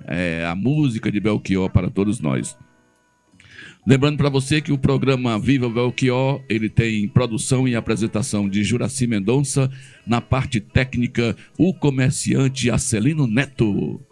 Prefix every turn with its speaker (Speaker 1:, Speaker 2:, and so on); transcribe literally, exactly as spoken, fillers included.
Speaker 1: é, a música de Belchior para todos nós. Lembrando para você que o programa Viva Belchior, ele tem produção e apresentação de Juraci Mendonça, na parte técnica, o comerciante Acelino Neto.